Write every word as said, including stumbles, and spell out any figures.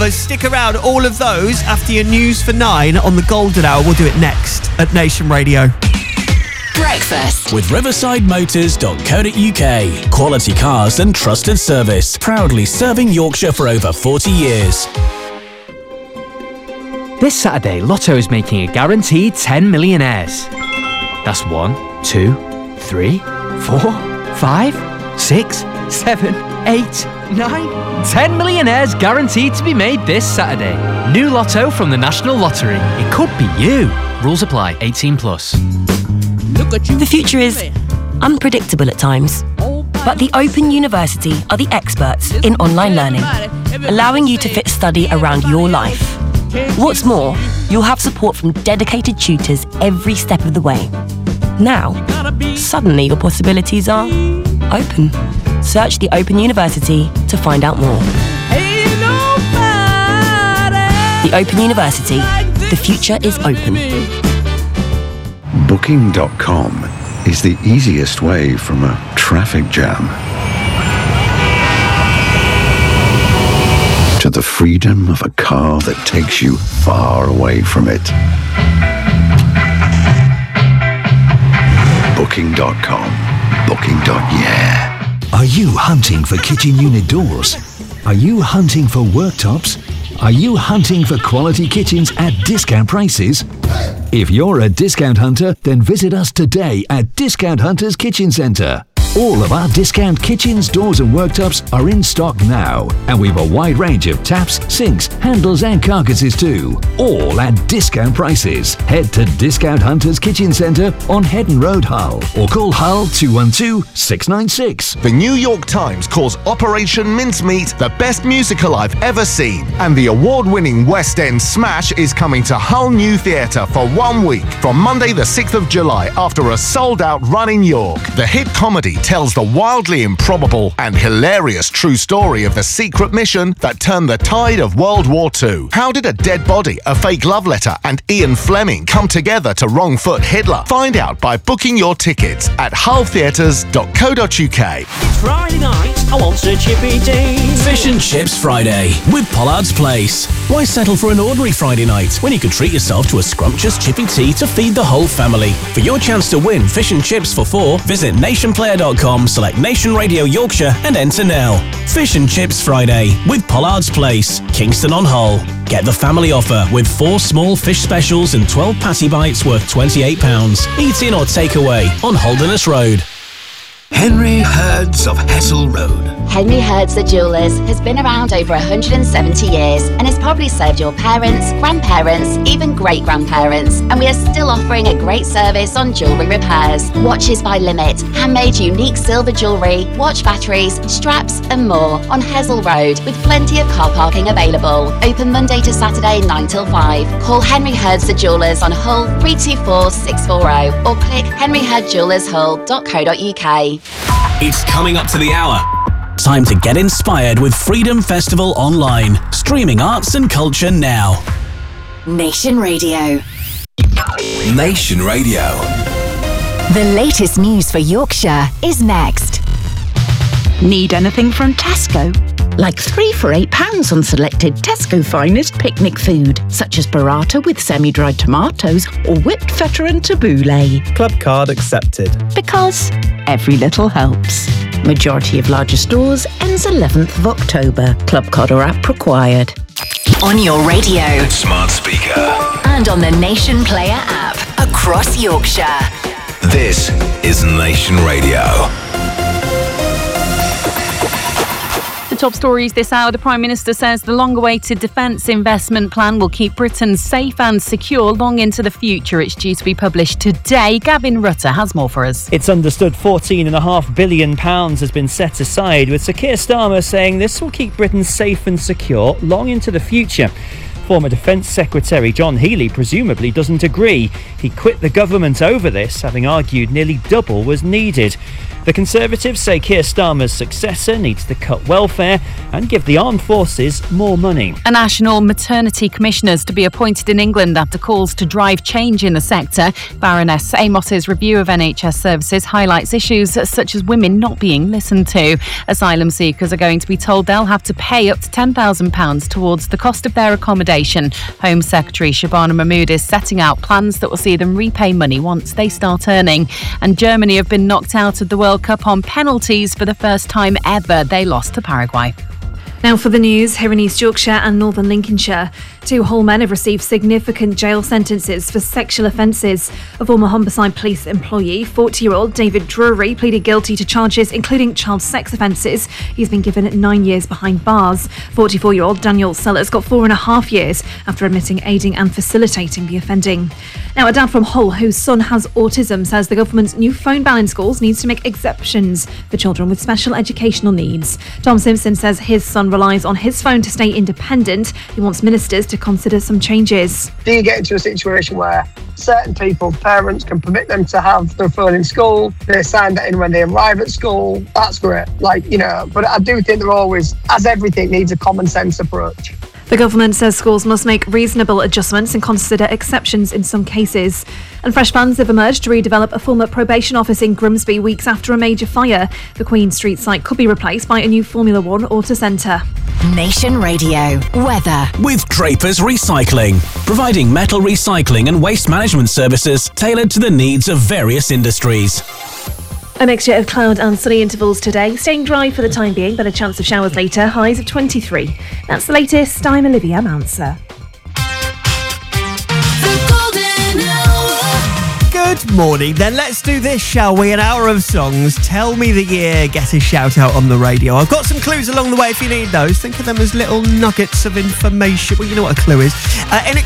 But stick around, all of those after your news for nine on the Golden Hour. We'll do it next at Nation Radio. Breakfast with riverside motors dot co dot uk. Quality cars and trusted service. Proudly serving Yorkshire for over forty years. This Saturday, Lotto is making a guaranteed ten millionaires. That's one, two, three, four, five, six, seven, eight, nine, ten millionaires guaranteed to be made this Saturday. New Lotto from the National Lottery. It could be you. Rules apply. eighteen plus. The future is unpredictable at times, but the Open University are the experts in online learning, allowing you to fit study around your life. What's more, you'll have support from dedicated tutors every step of the way. Now, suddenly your possibilities are open. Search the Open University to find out more. The Open University. The future is open. Booking dot com is the easiest way from a traffic jam to the freedom of a car that takes you far away from it. Booking dot com. Booking. Yeah. Are you hunting for kitchen unit doors? Are you hunting for worktops? Are you hunting for quality kitchens at discount prices? If you're a discount hunter, then visit us today at Discount Hunters Kitchen Centre. All of our discount kitchens, doors and worktops are in stock now, and we've a wide range of taps, sinks, handles and carcasses too, all at discount prices. Head to Discount Hunters Kitchen Centre on Headon Road, Hull, or call Hull two one two, six nine six. The New York Times calls Operation Mincemeat the best musical I've ever seen, and the award-winning West End smash is coming to Hull New Theatre for one week from Monday the sixth of July after a sold-out run in York. The hit comedy tells the wildly improbable and hilarious true story of the secret mission that turned the tide of World War Two. How did a dead body, a fake love letter, and Ian Fleming come together to wrong-foot Hitler? Find out by booking your tickets at hull theatres dot co dot uk. It's Friday night, I want a chippy tea. Fish and Chips Friday with Pollard's Place. Why settle for an ordinary Friday night when you could treat yourself to a scrumptious chippy tea to feed the whole family? For your chance to win fish and chips for four, visit nation player dot com, select Nation Radio Yorkshire and enter now. Fish and Chips Friday with Pollard's Place, Kingston on Hull. Get the family offer with four small fish specials and twelve patty bites worth twenty-eight pounds. Eat in or take away on Holderness Road. Henry Hurd's of Hessel Road. Henry Hurd's The Jewellers has been around over one hundred seventy years and has probably served your parents, grandparents, even great-grandparents. And we are still offering a great service on jewellery repairs. Watches by Limit, handmade unique silver jewellery, watch batteries, straps and more on Hessel Road with plenty of car parking available. Open Monday to Saturday nine till five. Call Henry Hurd's The Jewellers on Hull three two four, six four zero or click henry hurd jewellers hull dot co dot uk. It's coming up to the hour. Time to get inspired with Freedom Festival Online. Streaming arts and culture now. Nation Radio. Nation Radio. The latest news for Yorkshire is next. Need anything from Tesco? Like three for eight pounds on selected Tesco finest picnic food, such as burrata with semi-dried tomatoes or whipped feta and tabbouleh. Club card accepted. Because every little helps. Majority of larger stores ends eleventh of October. Club card or app required. On your radio. Smart speaker. And on the Nation Player app. Across Yorkshire. This is Nation Radio. The top stories this hour. The Prime Minister says the long-awaited defence investment plan will keep Britain safe and secure long into the future. It's due to be published today. Gavin Rutter has more for us. It's understood fourteen point five billion pounds has been set aside, with Sir Keir Starmer saying this will keep Britain safe and secure long into the future. Former Defence Secretary John Healey presumably doesn't agree. He quit the government over this, having argued nearly double was needed. The Conservatives say Keir Starmer's successor needs to cut welfare and give the armed forces more money. A national maternity commissioners to be appointed in England after calls to drive change in the sector. Baroness Amos's review of N H S services highlights issues such as women not being listened to. Asylum seekers are going to be told they'll have to pay up to ten thousand pounds towards the cost of their accommodation. Home Secretary Shabana Mahmood is setting out plans that will see them repay money once they start earning. And Germany have been knocked out of the World Cup on penalties for the first time ever. They lost to Paraguay. Now for the news, here in East Yorkshire and Northern Lincolnshire. Two Hull men have received significant jail sentences for sexual offences. A former Humberside police employee, forty-year-old David Drury, pleaded guilty to charges including child sex offences. He's been given nine years behind bars. forty-four-year-old Daniel Sellers got four and a half years after admitting aiding and facilitating the offending. Now, a dad from Hull whose son has autism says the government's new phone ban in schools needs to make exceptions for children with special educational needs. Tom Simpson says his son relies on his phone to stay independent. He wants ministers to consider some changes. Do you get into a situation where certain people, parents, can permit them to have their phone in school? They sign that in when they arrive at school. That's great. Like, you know, but I do think there always, as everything, needs a common sense approach. The government says schools must make reasonable adjustments and consider exceptions in some cases. And fresh plans have emerged to redevelop a former probation office in Grimsby weeks after a major fire. The Queen Street site could be replaced by a new Formula One auto centre. Nation Radio weather. With Draper's Recycling, providing metal recycling and waste management services tailored to the needs of various industries. A mixture of cloud and sunny intervals today, staying dry for the time being, but a chance of showers later, highs of twenty-three. That's the latest. I'm Olivia Manser. Good morning, then let's do this, shall we? An hour of songs. Tell me the year, get a shout out on the radio. I've got some clues along the way if you need those. Think of them as little nuggets of information. Well, you know what a clue is. Uh, in